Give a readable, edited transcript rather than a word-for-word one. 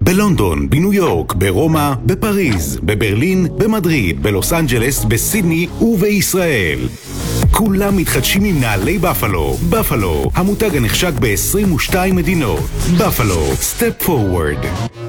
בלונדון, בניו יורק, ברומא, בפריז, בברלין, במדריד, בלוס אנג'לס, בסידני ובישראל. כולם מתחדשים עם נעלי בפלו. בפלו, המותג הנחשק ב-22 מדינות. בפלו, Step Forward.